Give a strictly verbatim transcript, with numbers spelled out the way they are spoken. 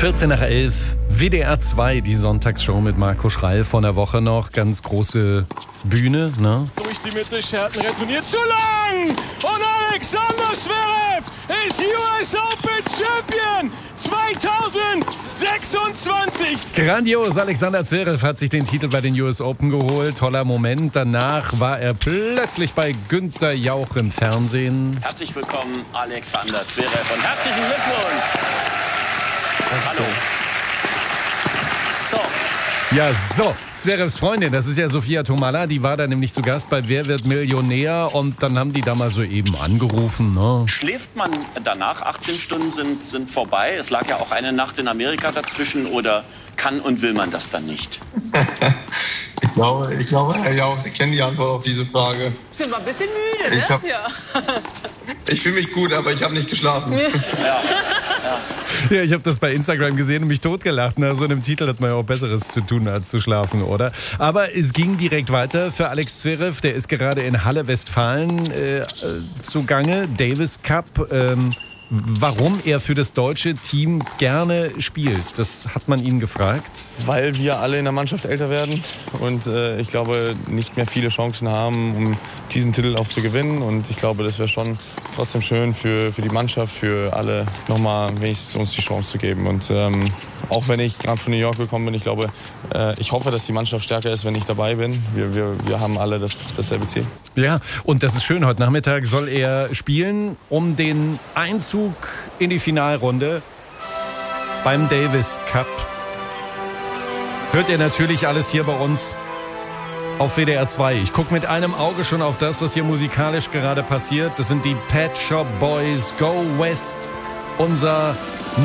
vierzehn nach elf, W D R zwei, die Sonntagsshow mit Marco Schreil von der Woche noch. Ganz große Bühne, ne? Durch die Mitte, Scherten retourniert zu lang! Und Alexander Zverev ist U S Open Champion zweitausendsechsundzwanzig! Grandios, Alexander Zverev hat sich den Titel bei den U S Open geholt. Toller Moment. Danach war er plötzlich bei Günther Jauch im Fernsehen. Herzlich willkommen, Alexander Zverev, und herzlichen Glückwunsch! Hallo. So. Ja, so, Zverevs Freundin, das ist ja Sophia Tomalla, die war da nämlich zu Gast bei Wer wird Millionär und dann haben die da mal so eben angerufen. Ne? Schläft man danach? achtzehn Stunden sind, sind vorbei. Es lag ja auch eine Nacht in Amerika dazwischen, oder kann und will man das dann nicht? Ich glaube, ich glaube, Herr Jauch, Sie kennen die Antwort auf diese Frage. Sind wir ein bisschen müde, ne? Ich, hab, ja. ich fühle mich gut, aber ich habe nicht geschlafen. Ja. Ja. Ja, ich habe das bei Instagram gesehen und mich totgelacht. Na, so einem Titel hat man ja auch Besseres zu tun, als zu schlafen, oder? Aber es ging direkt weiter für Alex Zverev. Der ist gerade in Halle, Westfalen äh, zugange. Davis Cup. Ähm, warum er für das deutsche Team gerne spielt, das hat man ihn gefragt. Weil wir alle in der Mannschaft älter werden und äh, ich glaube, nicht mehr viele Chancen haben, um diesen Titel auch zu gewinnen. Und ich glaube, das wäre schon trotzdem schön für, für die Mannschaft, für alle, nochmal wenigstens uns die Chance zu geben. Und ähm, auch wenn ich gerade von New York gekommen bin, ich glaube, äh, ich hoffe, dass die Mannschaft stärker ist, wenn ich dabei bin. Wir, wir, wir haben alle das, dasselbe Ziel. Ja, und das ist schön. Heute Nachmittag soll er spielen um den Einzug in die Finalrunde beim Davis Cup. Hört ihr natürlich alles hier bei uns auf W D R zwei. Ich gucke mit einem Auge schon auf das, was hier musikalisch gerade passiert. Das sind die Pet Shop Boys, Go West, unser